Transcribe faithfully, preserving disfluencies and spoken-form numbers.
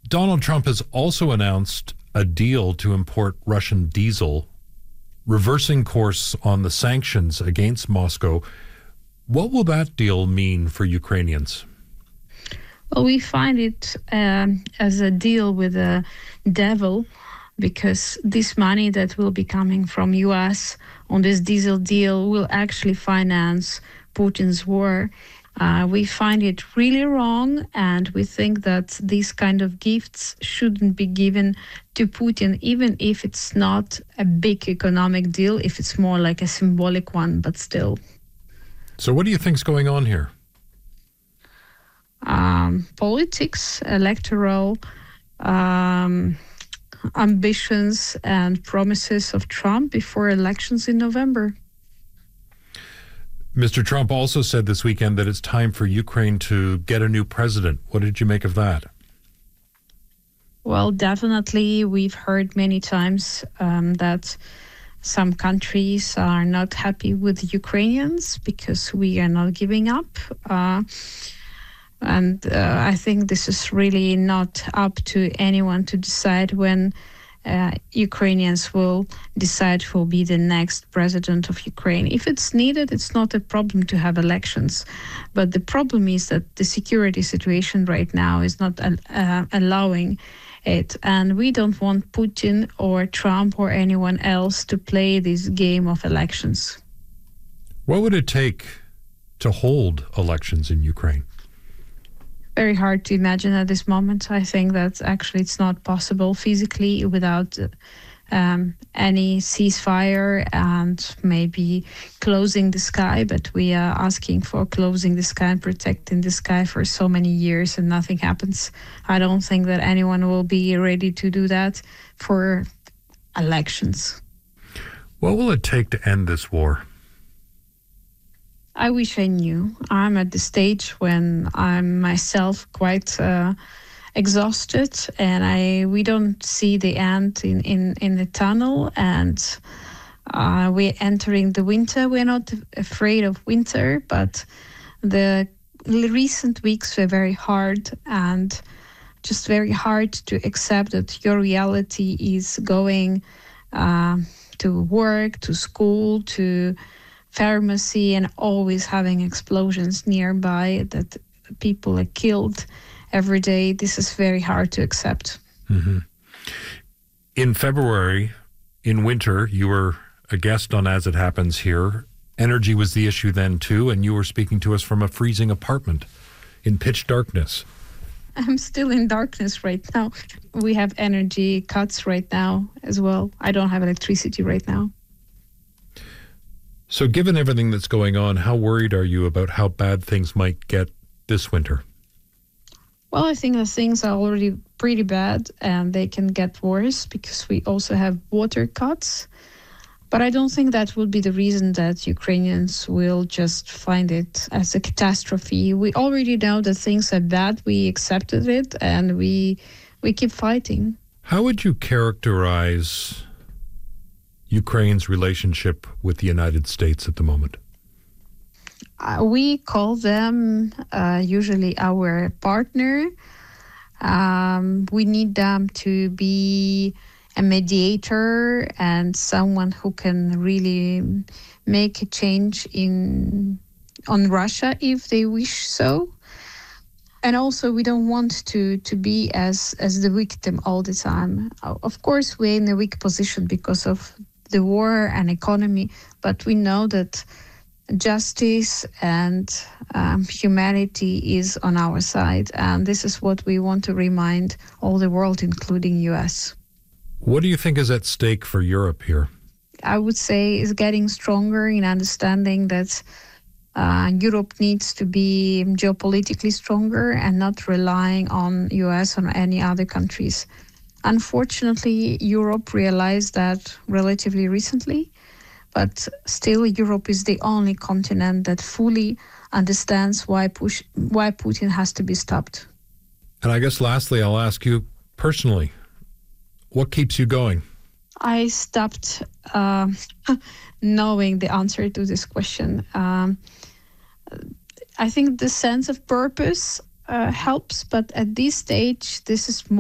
Donald Trump has also announced a deal to import Russian diesel, reversing course on the sanctions against Moscow. What will that deal mean for Ukrainians? Well, we find it um, as a deal with the devil, because this money that will be coming from U S on this diesel deal will actually finance Putin's war. Uh, we find it really wrong, and we think that these kind of gifts shouldn't be given to Putin, even if it's not a big economic deal, if it's more like a symbolic one, but still. So what do you think's going on here? Um, politics, electoral um, ambitions and promises of Trump before elections in November. Mister Trump also said this weekend that it's time for Ukraine to get a new president. What did you make of that? Well, definitely, we've heard many times um, that some countries are not happy with Ukrainians because we are not giving up. Uh, and uh, I think this is really not up to anyone to decide when Uh, Ukrainians will decide who will be the next president of Ukraine. If it's needed, it's not a problem to have elections. But the problem is that the security situation right now is not uh, allowing it. And we don't want Putin or Trump or anyone else to play this game of elections. What would it take to hold elections in Ukraine? Very hard to imagine at this moment. I think that actually it's not possible physically without um, any ceasefire and maybe closing the sky, but we are asking for closing the sky and protecting the sky for so many years and nothing happens. I don't think that anyone will be ready to do that for elections. What will it take to end this war? I wish I knew. I'm at the stage when I'm myself quite uh, exhausted, and I we don't see the end in, in, in the tunnel, and uh, we're entering the winter. We're not afraid of winter, but the recent weeks were very hard, and just very hard to accept that your reality is going uh, to work, to school, to pharmacy, and always having explosions nearby, that people are killed every day. This is very hard to accept. Mm-hmm. In February, in winter, you were a guest on As It Happens here. Energy was the issue then too, and you were speaking to us from a freezing apartment in pitch darkness. I'm still in darkness right now. We have energy cuts right now as well. I don't have electricity right now. So given everything that's going on, how worried are you about how bad things might get this winter? Well, I think that things are already pretty bad, and they can get worse because we also have water cuts. But I don't think that will be the reason that Ukrainians will just find it as a catastrophe. We already know that things are bad. We accepted it, and we we keep fighting. How would you characterize Ukraine's relationship with the United States at the moment? Uh, we call them uh, usually our partner. Um, we need them to be a mediator and someone who can really make a change in on Russia if they wish so. And also, we don't want to, to be as, as the victim all the time. Of course, we're in a weak position because of the war and economy, but we know that justice and um, humanity is on our side, and this is what we want to remind all the world, including U S. What do you think is at stake for Europe here? I would say is getting stronger in understanding that uh, Europe needs to be geopolitically stronger and not relying on U S or any other countries. Unfortunately, Europe realized that relatively recently, but still Europe is the only continent that fully understands why push, why Putin has to be stopped. And I guess lastly, I'll ask you personally, what keeps you going? I stopped uh, knowing the answer to this question. Um, I think the sense of purpose uh, helps, but at this stage, this is more